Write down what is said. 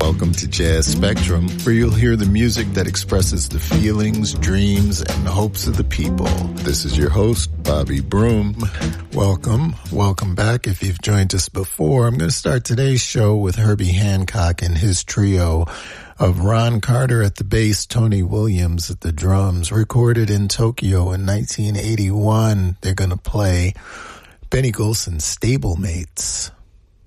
Welcome to Jazz Spectrum, where you'll hear the music that expresses the feelings, dreams, and hopes of the people. This is your host, Bobby Broom. Welcome back. If you've joined us before, I'm going to start today's show with Herbie Hancock and his trio of Ron Carter at the bass, Tony Williams at the drums. Recorded in Tokyo in 1981, they're going to play Benny Golson's Stablemates.